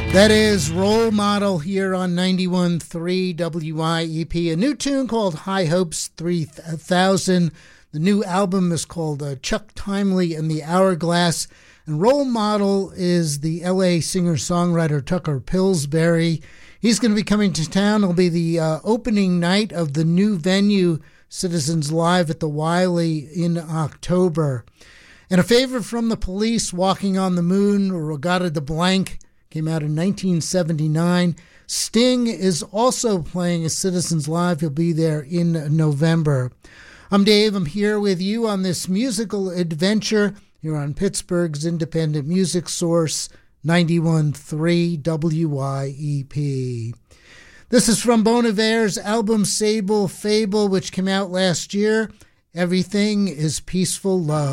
That is Role Model here on 91.3 WIEP. A new tune called High Hopes 3000. The new album is called Chuck Timely and the Hourglass. And Role Model is the LA singer-songwriter Tucker Pillsbury. He's going to be coming to town. It'll be the opening night of the new venue, Citizens Live at the Wiley, in October. And a favorite from the Police, Walking on the Moon, Regatta de Blanc, came out in 1979. Sting is also playing at Citizens Live. He'll be there in November. I'm Dave. I'm here with you on this musical adventure here on Pittsburgh's independent music source, 91.3 WIEP. This is from Bon Iver's album Sable Fable, which came out last year. Everything is Peaceful Love.